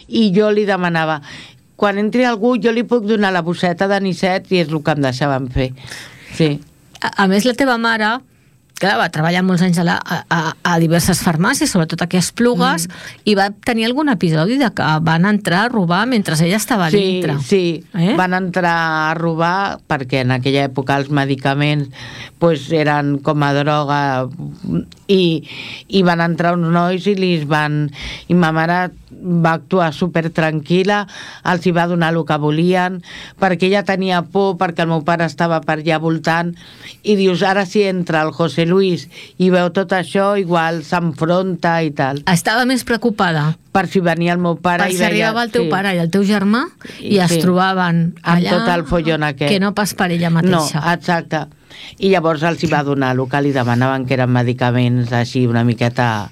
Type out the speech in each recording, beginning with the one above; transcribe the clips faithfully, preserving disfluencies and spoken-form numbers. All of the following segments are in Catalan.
i jo li demanava, quan entri algú jo li puc donar la bosseta d'anisset, i és el que em deixaven fer. Sí. A, a més, la teva mare, clar, va treballar molts anys a, la, a, a diverses farmàcies, sobretot aquí a Esplugues, mm. i va tenir algun episodi de que van entrar a robar mentre ella estava sí, dintre. Sí, eh? van entrar a robar perquè en aquella època els medicaments pues, eren com a droga i, i van entrar uns nois i li van... i ma mare va actuar super tranquil·la, els hi va donar el que volien, perquè ella tenia por, perquè el meu pare estava per allà voltant, i dius, ara si entra el José Luis i veu tot això, igual s'enfronta i tal. Estava més preocupada per si venia el meu pare per i si veia... arribava el teu sí. pare i el teu germà i es sí. trobaven allà amb tot el follon aquest. Que no pas per ella mateixa. No, exacte. I llavors els hi va donar el que li demanaven, que eren medicaments així una miqueta...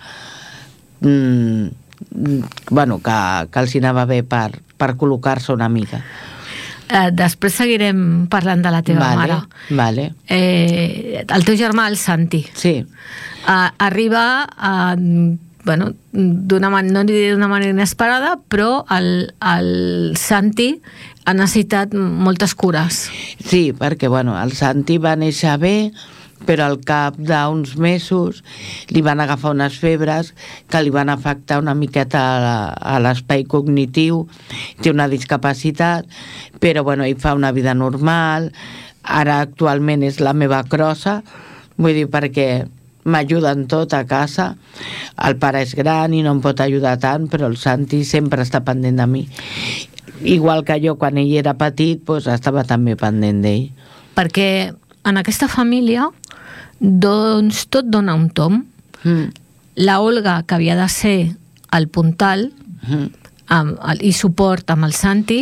Mm, bueno, que, que els hi anava bé per, per col·locar-se una mica. Eh, després seguirem parlant de la teva vale, mare. Vale. Eh, el teu germà, el Santi. Sí. Eh, arriba a... Bueno, d'una man- no diré d'una manera inesperada, però el, el Santi ha necessitat moltes cures. Sí, perquè bueno, el Santi va néixer bé, però al cap d'uns mesos li van agafar unes febres que li van afectar una miqueta a, a l'espai cognitiu, té una discapacitat, però bueno, ell fa una vida normal, ara actualment és la meva crossa, vull dir, perquè m'ajuda en tot a casa, el pare és gran i no em pot ajudar tant, però el Santi sempre està pendent de mi. Igual que jo, quan ell era petit, doncs estava també pendent d'ell. Perquè en aquesta família doncs tot dona un tom. Mm. La Olga, que havia de ser el puntal mm. amb, el, i suport amb el Santi,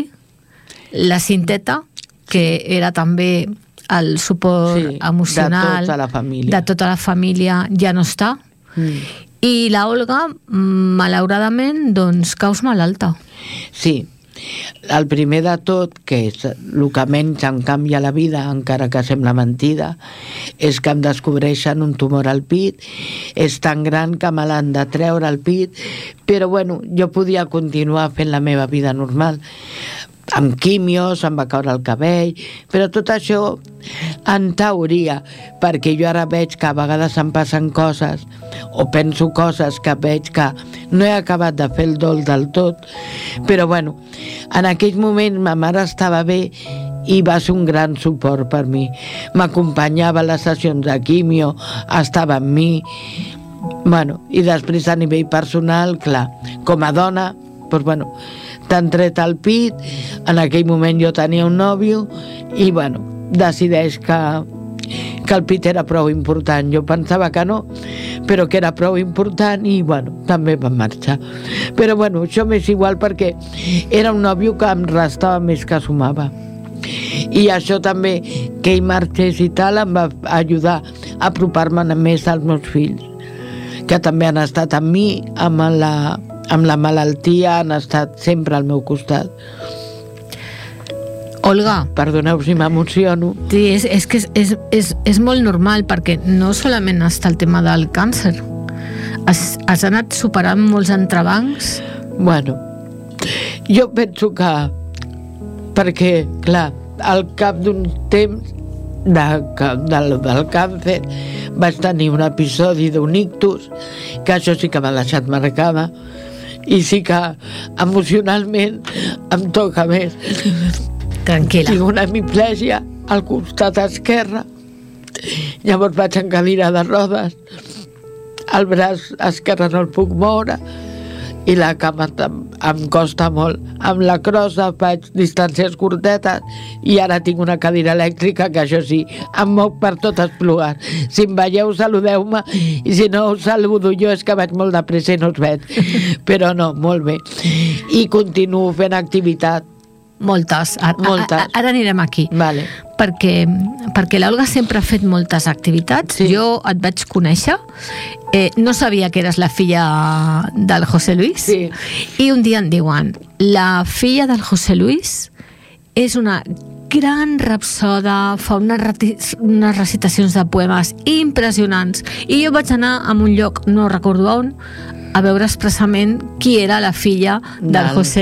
la Cinteta, que era també el suport sí, emocional de tota la família, de tota la família ja no està. Mm. I la Olga, malauradament, doncs caus malalta. Sí. El primer de tot, que és el que menys em canvia la vida, encara que sembla mentida, és que em descobreixen un tumor al pit, és tan gran que me l'han de treure al pit, però bueno, jo podia continuar fent la meva vida normal, amb quimios, em va caure el cabell, però tot això en teoria, perquè jo ara veig que a vegades em passen coses o penso coses que veig que no he acabat de fer el dol del tot, però bueno, en aquell moment ma mare estava bé i va ser un gran suport per mi, m'acompanyava a les sessions de quimio, estava amb mi, bueno, i després a nivell personal, clar, com a dona, doncs bueno, t'han tret al pit, en aquell moment jo tenia un nòvio i bueno, decideix que, que el pit era prou important. Jo pensava que no, però que era prou important i bueno, també vam marxar. Però bueno, això m'és igual perquè era un nòvio que em restava més que sumava. I això també, que ell marxés i tal, em va ajudar a apropar-me més als meus fills, que també han estat amb mi, amb la amb la malaltia, han estat sempre al meu costat. Olga, perdoneu si m'emociono. Sí, és, és que és, és, és, és molt normal, perquè no solament està el tema del càncer, has, has anat superant molts entrebancs. Bueno, jo penso que perquè, clar, al cap d'un temps de, del, del càncer vaig tenir un episodi d'un ictus, que això sí que m'ha deixat marcada, i sí que emocionalment em toca més. Tranquil·la. Tinc una hemiplegia al costat esquerre, llavors vaig en cadira de rodes, el braç esquerre no el puc moure i la cama em costa molt. Amb la crossa faig distàncies curtetes i ara tinc una cadira elèctrica que això sí, em moc per tot Esplugues. Si em veieu, saludeu-me, i si no us saludo jo és que vaig molt de pressa i no us veig. Però no, molt bé. I continuo fent activitat. Moltes. Ara, moltes. Ara anirem aquí. Vale. Perquè, perquè l'Olga sempre ha fet moltes activitats. Sí. Jo et vaig conèixer. Eh, no sabia que eres la filla del José Luis. Sí. I un dia em diuen, la filla del José Luis és una gran rapsoda, fa unes, reti- unes recitacions de poemes impressionants. I jo vaig anar a un lloc, no recordo on, a veure expressament qui era la filla del José